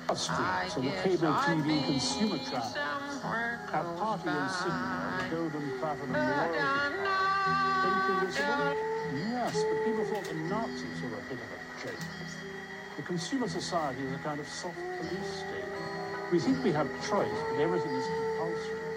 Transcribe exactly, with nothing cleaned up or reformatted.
streets and the cable T V consumer channels. Our party in Sydney, the Golden Platinum Royalty Park. Anything visible? Yes, but people thought the Nazis were a bit of a joke. The consumer society is a kind of soft police state. We think we have choice, but everything is compulsory.